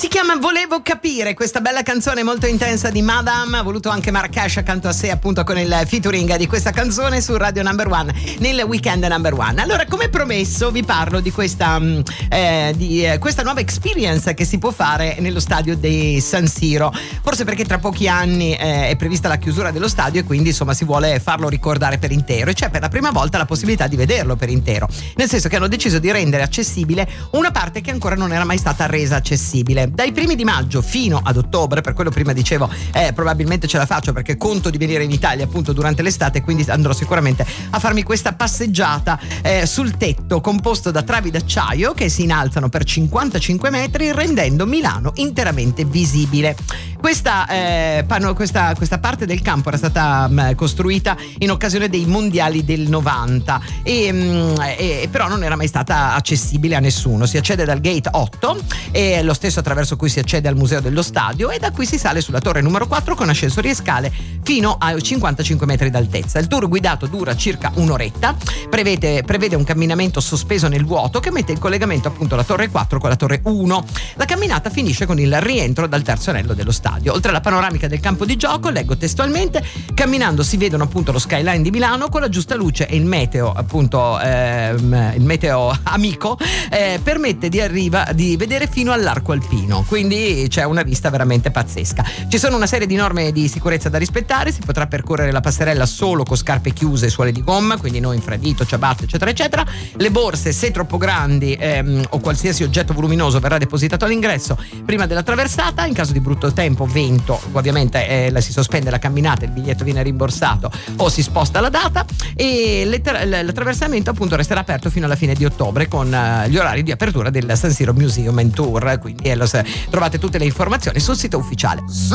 Si chiama Volevo capire, questa bella canzone molto intensa di Madame. Ha voluto anche Marrakesh accanto a sé, appunto, con il featuring di questa canzone su Radio Number One nel weekend Number One. Allora, come promesso, vi parlo di questa nuova experience che si può fare nello stadio di San Siro. Forse perché tra pochi anni è prevista la chiusura dello stadio e quindi insomma si vuole farlo ricordare per intero, e c'è per la prima volta la possibilità di vederlo per intero, nel senso che hanno deciso di rendere accessibile una parte che ancora non era mai stata resa accessibile. Dai primi di maggio fino ad ottobre, per quello prima dicevo probabilmente ce la faccio perché conto di venire in Italia appunto durante l'estate, quindi andrò sicuramente a farmi questa passeggiata sul tetto composto da travi d'acciaio che si innalzano per 55 metri, rendendo Milano interamente visibile. Questa parte del campo era stata costruita in occasione dei mondiali del 90 e però non era mai stata accessibile a nessuno. Si accede dal gate 8, e lo stesso attraverso cui si accede al museo dello stadio, e da qui si sale sulla torre numero 4 con ascensori e scale fino a 55 metri d'altezza. Il tour guidato dura circa un'oretta, prevede un camminamento sospeso nel vuoto che mette in collegamento appunto la torre 4 con la torre 1. La camminata finisce con il rientro dal terzo anello dello stadio. Oltre alla panoramica del campo di gioco, leggo testualmente: camminando si vedono appunto lo skyline di Milano con la giusta luce, e il meteo appunto il meteo amico permette di vedere fino all'arco alpino, quindi c'è una vista veramente pazzesca. Ci sono una serie di norme di sicurezza da rispettare. Si potrà percorrere la passerella solo con scarpe chiuse e suole di gomma, quindi no infradito, ciabatte eccetera eccetera. Le borse, se troppo grandi o qualsiasi oggetto voluminoso, verrà depositato all'ingresso prima della traversata. In caso di brutto tempo, vento, ovviamente si sospende la camminata, il biglietto viene rimborsato o si sposta la data, e l'attraversamento appunto resterà aperto fino alla fine di ottobre con gli orari di apertura del San Siro Museum and Tour. Quindi trovate tutte le informazioni sul sito ufficiale.